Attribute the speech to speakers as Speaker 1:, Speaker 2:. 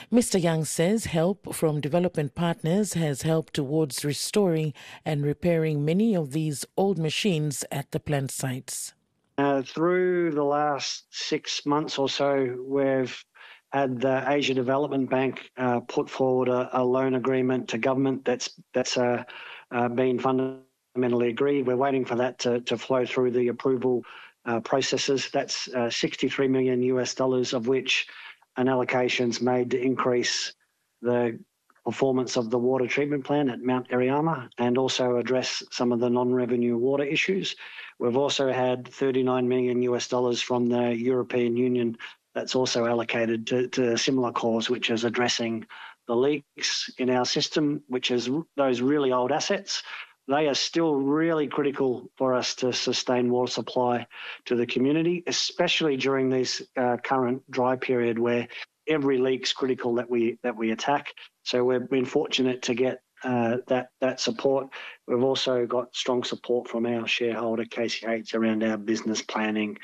Speaker 1: Mr. Young says help from development partners has helped towards restoring and repairing many of these old machines at the plant sites.
Speaker 2: Through the last 6 months or so, we've had the Asia Development Bank put forward a loan agreement to government that's been fundamentally agreed. We're waiting for that to flow through the approval processes. That's $63 million US dollars, of which an allocation's made to increase the performance of the water treatment plant at Mount Eriyama and also address some of the non-revenue water issues. We've also had $39 million US dollars from the European Union that's also allocated to a similar cause, which is addressing the leaks in our system, which is those really old assets. They are still really critical for us to sustain water supply to the community, especially during this current dry period where every leak's critical that we attack. So we've been fortunate to get that support. We've also got strong support from our shareholder KCH around our business planning